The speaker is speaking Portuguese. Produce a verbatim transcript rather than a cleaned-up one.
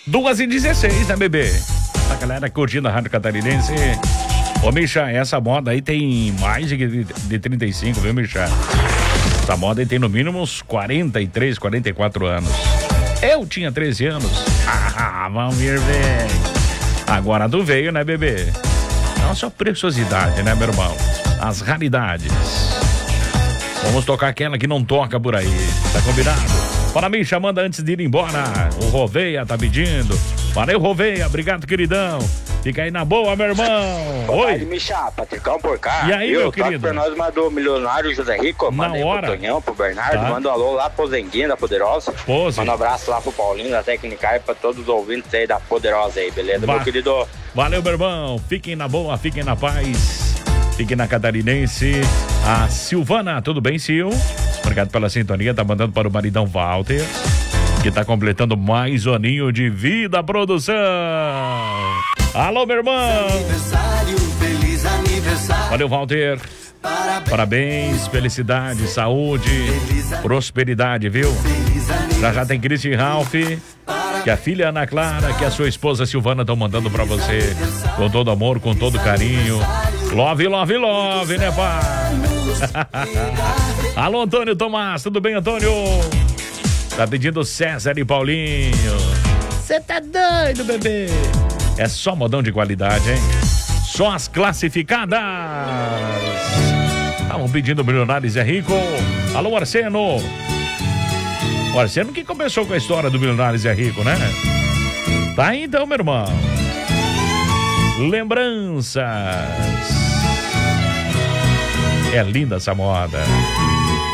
duas e dezesseis, né, bebê? A galera curtindo a Rádio Catarinense. Ô, Micha, essa moda aí tem mais de, de trinta e cinco, viu, Micha? Essa moda aí tem no mínimo uns quarenta e três, quarenta e quatro anos. Eu tinha treze anos. Ah, vamos ver, velho. Agora tu veio, né, bebê? Não só preciosidade, né, meu irmão? As raridades. Vamos tocar aquela que não toca por aí. Tá combinado? Para mim, chamando antes de ir embora. O Roveia tá pedindo. Valeu, Roveia. Obrigado, queridão. Fica aí na boa, meu irmão. Oi. Michá, Patricão por cá. E aí, eu, meu querido? Pra nós mandou o milionário José Rico. Na mandei hora. pro Tonhão, pro Bernardo. Tá. Manda um alô lá pro Zenguinho da Poderosa. Pose. Manda um abraço lá pro Paulinho da Técnica e pra todos os ouvintes aí da Poderosa aí, beleza, Va- meu querido? Valeu, meu irmão. Fiquem na boa, fiquem na paz. Fiquem na Catarinense. A Silvana, tudo bem, Sil? Obrigado pela sintonia. Tá mandando para o maridão Walter, que tá completando mais um aninho de vida, produção. Alô, meu irmão. Aniversário, feliz aniversário. Valeu, Walter. Parabéns, Parabéns, felicidade, saúde, prosperidade, viu? feliz aniversário. Já já tem Cristi e Ralph, que a filha Ana Clara, que a sua esposa Silvana estão mandando pra você. Com todo amor, com todo carinho. Love, love, love, né, pai? Alô, Antônio Tomás, tudo bem, Antônio? Tá pedindo César e Paulinho. Você tá doido, bebê? É só modão de qualidade, hein? Só as classificadas. Estavam pedindo Milionários é Rico. Alô, Arseno. O Arseno que começou com a história do Milionários é Rico, né? Tá aí então, meu irmão. Lembranças. É linda essa moda.